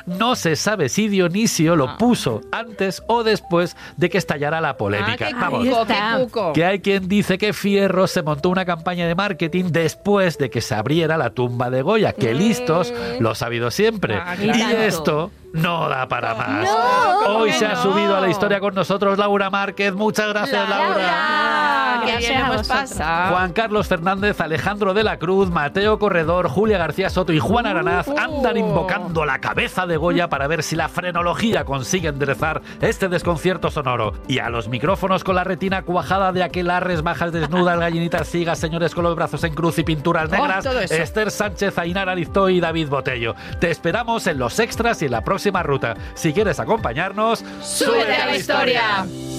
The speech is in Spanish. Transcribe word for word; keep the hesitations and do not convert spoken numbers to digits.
No se sabe si Dionisio lo puso antes o después de que estallara la polémica. Ah, qué Vamos, cuco, qué cuco. que hay quien dice que Fierro se montó una campaña de marketing después de que se abriera la tumba de Goya, que listos lo ha sabido siempre. Ah, y claro. esto no da para más. No, Hoy ¿cómo se que ha no? subido a la historia con nosotros Laura Márquez. Muchas gracias, Laura. Ah, qué Gracias bien a hemos vosotros. pasado. Juan Carlos Fernández, Alejandro de la Cruz, Mateo Corredor, Julia García Soto y Juan Aranaz andan invocando la cabeza de Goya para ver si la frenología consigue enderezar este desconcierto sonoro. Y a los micrófonos con la retina cuajada de aquelarres, bajas desnudas, gallinitas ciegas, señores con los brazos en cruz y pinturas negras, todo eso. Esther Sánchez, Ainara Arizto y David Botello. Te esperamos en los extras y en la próxima ruta. Si quieres acompañarnos, ¡Súbete a la historia!